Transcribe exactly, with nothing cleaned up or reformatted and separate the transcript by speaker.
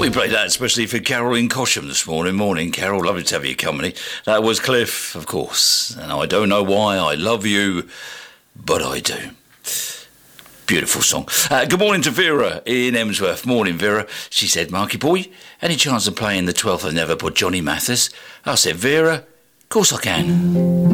Speaker 1: We played that especially for Carol in Cosham this morning. Morning, Carol. Lovely to have your company. That was Cliff, of course. And I don't know why I love you, but I do. Beautiful song. Uh, good morning to Vera in Emsworth. Morning, Vera. She said, Marky boy, any chance of playing the twelfth of Never by Johnny Mathis? I said, Vera, of course I can.